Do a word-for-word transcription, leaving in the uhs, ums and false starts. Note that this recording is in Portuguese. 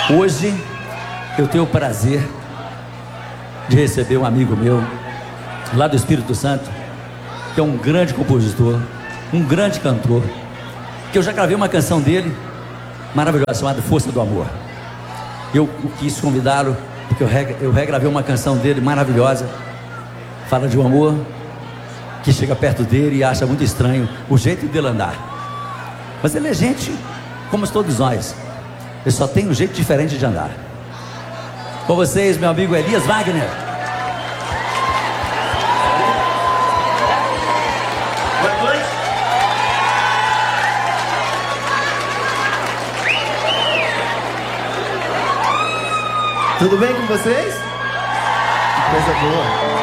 Hoje eu tenho o prazer de receber um amigo meu lá do Espírito Santo, que é um grande compositor, um grande cantor, que eu já gravei uma canção dele maravilhosa chamada Força do Amor. Eu quis convidá-lo porque eu, reg eu regravei uma canção dele maravilhosa, fala de um amor que chega perto dele e acha muito estranho o jeito dele andar, mas ele é gente como todos nós, ele só tem um jeito diferente de andar. Com vocês, meu amigo Elias Wagner. Boa noite. Tudo bem com vocês? Que coisa boa.